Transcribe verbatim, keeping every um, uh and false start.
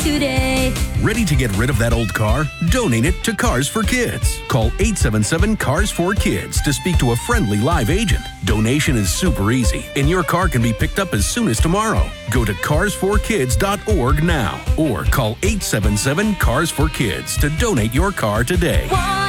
today. Ready to get rid of that old car? Donate it to Cars for Kids. Call eight seven seven, C A R S four Kids to speak to a friendly live agent. Donation is super easy, and your car can be picked up as soon as tomorrow. Go to cars for kids dot org now or call eight seven seven, C A R S four Kids to donate your car today.